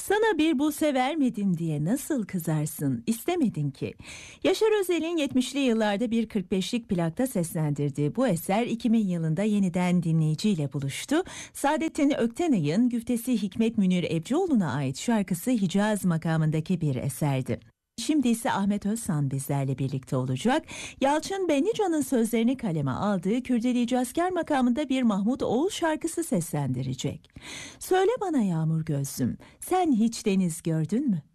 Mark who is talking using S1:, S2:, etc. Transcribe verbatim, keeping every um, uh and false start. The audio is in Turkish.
S1: Sana bir buse vermedin diye nasıl kızarsın? İstemedin ki. Yaşar Özel'in yetmişli yıllarda bir kırk beşlik plakta seslendirdiği bu eser iki bin yılında yeniden dinleyiciyle buluştu. Saadettin Öktenay'ın güftesi Hikmet Münir Ebcioğlu'na ait şarkısı Hicaz makamındaki bir eserdi. Şimdi ise Ahmet Özsan bizlerle birlikte olacak. Yalçın Benlican'ın sözlerini kaleme aldığı Kürdeleyeci Asker makamında bir Mahmut Oğul şarkısı seslendirecek. Söyle bana yağmur gözlüm, sen hiç deniz gördün mü?